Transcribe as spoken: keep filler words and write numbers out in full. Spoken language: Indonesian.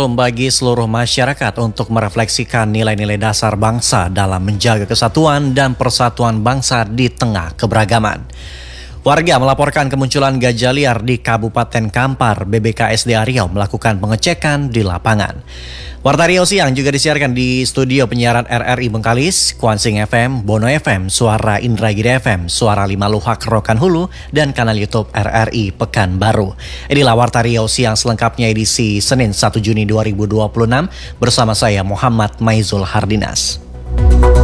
momentum bagi seluruh masyarakat untuk merefleksikan nilai-nilai dasar bangsa dalam menjaga kesatuan dan persatuan bangsa di tengah keberagaman. Warga melaporkan kemunculan gajah liar di Kabupaten Kampar. B B K S D A Riau melakukan pengecekan di lapangan. Warta Riau Siang juga disiarkan di studio penyiaran R R I Bengkalis, Kuansing F M, Bono F M, Suara Indragiri F M, Suara Lima Luhak Rokan Hulu, dan kanal YouTube R R I Pekanbaru. Inilah Warta Riau Siang selengkapnya edisi Senin satu Juni dua ribu dua puluh enam bersama saya Muhammad Maizul Hardinas.